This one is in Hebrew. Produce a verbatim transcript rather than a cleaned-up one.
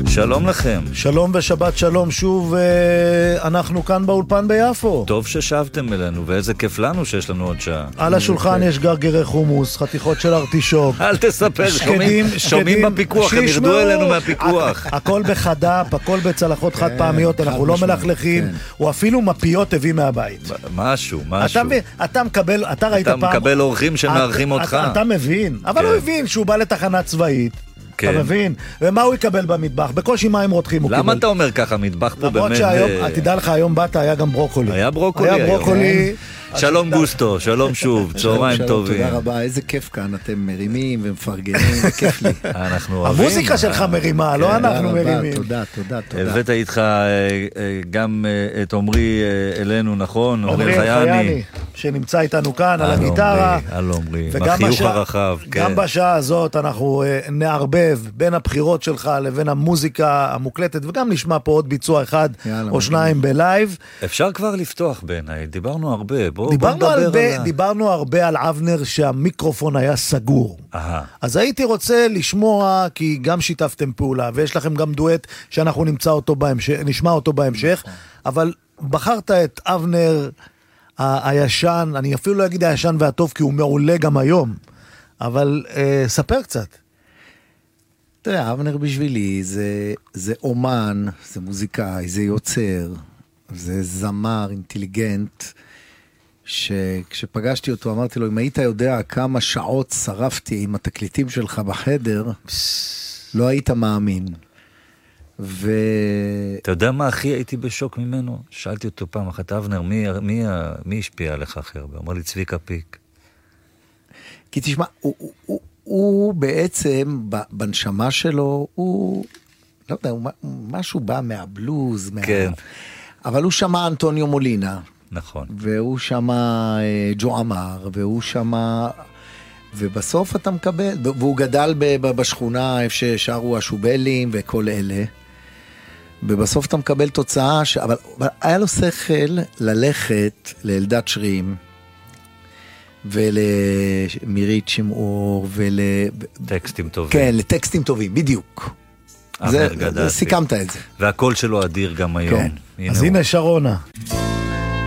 שלום לכם. שלום ושבת שלום שוב, אנחנו כאן באולפן ביפו. טוב ששבתם אלינו, ואיזה כיף לנו שיש לנו עוד שעה. על השולחן יש גרגרי חומוס, חתיכות של ארטישוק. אל תספר, שומעים בפיקוח, הם ירדו אלינו מהפיקוח. הכל בחדף, הכל בצלחות חד פעמיות, אנחנו לא מלכלכים, או אפילו מפיות הביא מהבית. משהו, משהו. אתה מקבל, אתה ראית פעם... אתה מקבל אורחים שמארחים אותך. אתה מבין, אבל הוא הבין שהוא בא לתחנה צבאית. אתה מבין? ומה הוא יקבל במטבח? בקושי מים רותחים הוא קיבל. למה אתה אומר ככה? מטבח פה באמת... למרות שהיום, תדע לך, היום באת, היה גם ברוקולי. היה ברוקולי היום. היה ברוקולי. שלום גוסטו, שלום שוב, צהריים טובים. תודה רבה, איזה כיף כאן, אתם מרימים ומפרגנים, כיף לי. אנחנו אוהבים. המוזיקה שלך מרימה, לא אנחנו מרימים. תודה, תודה, תודה. הבאת איתך גם את עומרי אלינו, נכון? עומרי חייני, שנמצא איתנו כאן על הגיטרה. על עומרי, מהחיוך הרחב. גם בשעה הזאת אנחנו נערבב בין הבחירות שלך לבין המוזיקה המוקלטת, וגם נשמע פה עוד ביצוע אחד או שניים בלייב. אפשר כבר לפתוח בעיניי, דיברנו הרבה. דיברנו, הרבה, ה... דיברנו הרבה על אבנר שהמיקרופון היה סגור. Aha. אז הייתי רוצה לשמוע, כי גם שיתפתם פעולה, ויש לכם גם דואט שאנחנו נמצא אותו בהמשך, נשמע אותו בהמשך, אבל בחרת את אבנר ה- הישן, אני אפילו לא אגיד הישן והטוב, כי הוא מעולה גם היום, אבל אה, ספר קצת. תראה, אבנר בשבילי זה, זה אומן, זה מוזיקאי, זה יוצר, זה זמר, אינטליגנט, שכשפגשתי אותו אמרתי לו, אם היית יודע כמה שעות שרפתי עם התקליטים שלך בחדר, לא היית מאמין. ו... אתה יודע מה הכי הייתי בשוק ממנו? שאלתי אותו פעם אחת, אבנר, מי, מי, מי השפיע עליך הכי הרבה? אמר לי, צביקה פיק. כי תשמע, הוא, הוא, הוא, הוא בעצם, בנשמה שלו, הוא, לא יודע, הוא, משהו בא מהבלוז, כן. מה... אבל הוא שמע אנטוניו מולינה. נכון. והוא שמה ג'ו אמר, והוא שמה, ובסוף אתה מקבל, והוא גדל בשכונה איפה ששרו השובלים וכל אלה, ובסוף אתה מקבל תוצאה, ש... אבל היה לו שכל ללכת לאלדד שרים, ולמירית שמעור, ול... טקסטים טובים. כן, לטקסטים טובים, בדיוק. זה, סיכמת את זה. והקול שלו אדיר גם היום. כן. אז הנה שרונה.